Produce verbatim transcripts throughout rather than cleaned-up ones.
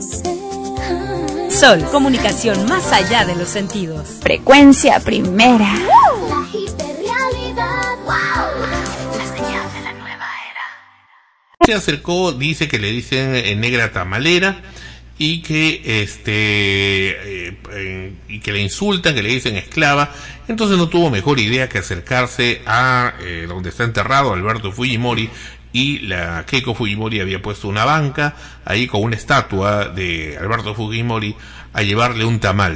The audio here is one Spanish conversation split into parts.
Sol, comunicación más allá de los sentidos. Frecuencia primera. La hiperrealidad. Wow. La señal de la nueva era. Se acercó, dice que le dicen eh, negra tamalera y que este eh, eh, y que le insultan, que le dicen esclava. Entonces no tuvo mejor idea que acercarse a eh, donde está enterrado Alberto Fujimori, y la Keiko Fujimori había puesto una banca ahí con una estatua de Alberto Fujimori a llevarle un tamal.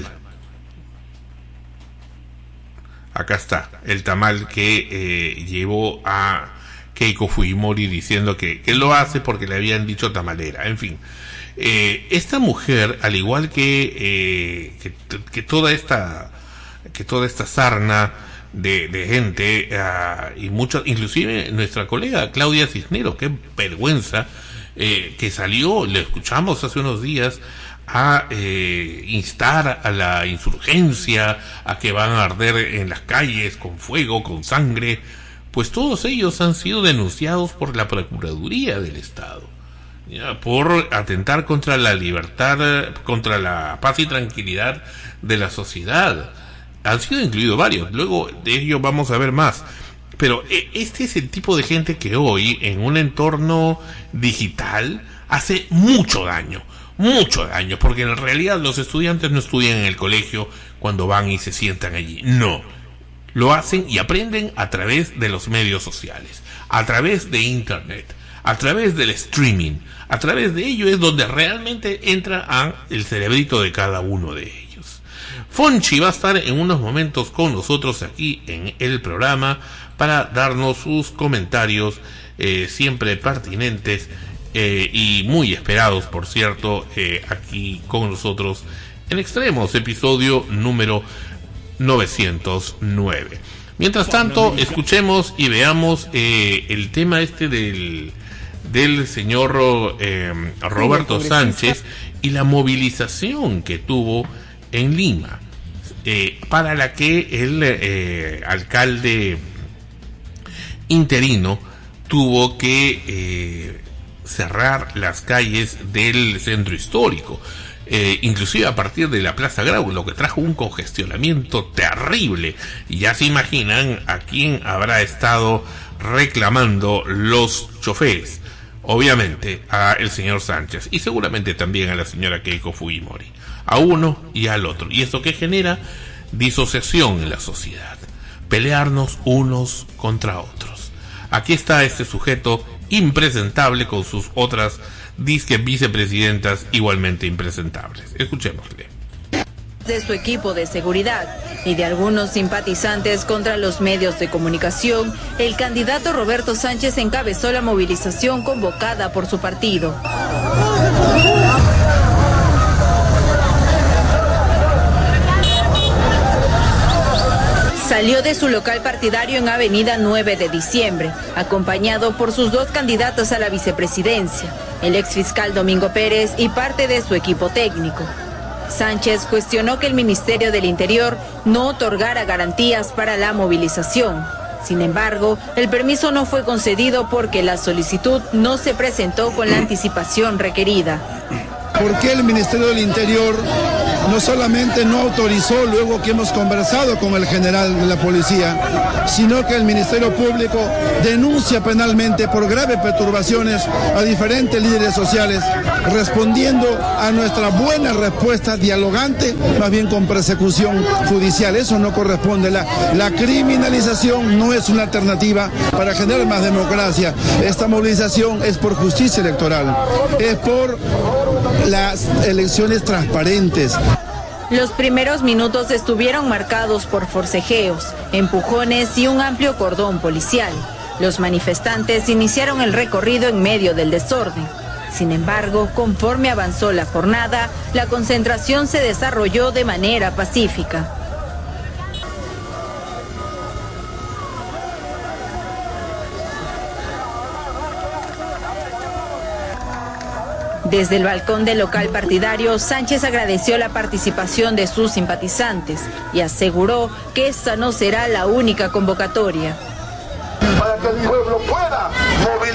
Acá está el tamal que eh, llevó a Keiko Fujimori, diciendo que, que lo hace porque le habían dicho tamalera. En fin, eh, esta mujer, al igual que, eh, que que toda esta que toda esta sarna de, de gente uh, y muchos, inclusive nuestra colega Claudia Cisneros, qué vergüenza, eh, que salió, le escuchamos hace unos días, a eh, instar a la insurgencia, a que van a arder en las calles con fuego, con sangre. Pues todos ellos han sido denunciados por la Procuraduría del Estado, ¿ya?, por atentar contra la libertad, contra la paz y tranquilidad de la sociedad. Han sido incluidos varios, luego de ello vamos a ver más. Pero este es el tipo de gente que hoy, en un entorno digital, hace mucho daño, mucho daño, porque en realidad los estudiantes no estudian en el colegio cuando van y se sientan allí, no. Lo hacen y aprenden a través de los medios sociales, a través de internet, a través del streaming. A través de ello es donde realmente entra a el cerebrito de cada uno de ellos. Fonchi va a estar en unos momentos con nosotros aquí en el programa para darnos sus comentarios eh, siempre pertinentes eh, y muy esperados, por cierto, eh, aquí con nosotros en Extremos, episodio número novecientos nueve. Mientras tanto, escuchemos y veamos eh, el tema este del del señor eh, Roberto Sánchez y la movilización que tuvo en Lima, eh, para la que el eh, alcalde interino tuvo que eh, cerrar las calles del centro histórico, eh, inclusive a partir de la Plaza Grau, lo que trajo un congestionamiento terrible. Y ya se imaginan a quién habrá estado reclamando los choferes. Obviamente a el señor Sánchez y seguramente también a la señora Keiko Fujimori, a uno y al otro. ¿Y esto qué genera? Disociación en la sociedad, pelearnos unos contra otros. Aquí está este sujeto impresentable con sus otras disque vicepresidentas igualmente impresentables. Escuchémosle. De su equipo de seguridad y de algunos simpatizantes contra los medios de comunicación, el candidato Roberto Sánchez encabezó la movilización convocada por su partido. Salió de su local partidario en Avenida nueve de diciembre, acompañado por sus dos candidatos a la vicepresidencia, el exfiscal Domingo Pérez y parte de su equipo técnico. Sánchez cuestionó que el Ministerio del Interior no otorgara garantías para la movilización. Sin embargo, el permiso no fue concedido porque la solicitud no se presentó con la anticipación requerida. ¿Por qué el Ministerio del Interior no solamente no autorizó, luego que hemos conversado con el general de la policía, sino que el Ministerio Público denuncia penalmente por graves perturbaciones a diferentes líderes sociales, respondiendo a nuestra buena respuesta dialogante, más bien con persecución judicial? Eso no corresponde. La, la criminalización no es una alternativa para generar más democracia. Esta movilización es por justicia electoral, es por las elecciones transparentes. Los primeros minutos estuvieron marcados por forcejeos, empujones y un amplio cordón policial. Los manifestantes iniciaron el recorrido en medio del desorden. Sin embargo, conforme avanzó la jornada, la concentración se desarrolló de manera pacífica. Desde el balcón del local partidario, Sánchez agradeció la participación de sus simpatizantes y aseguró que esta no será la única convocatoria. Para que el pueblo pueda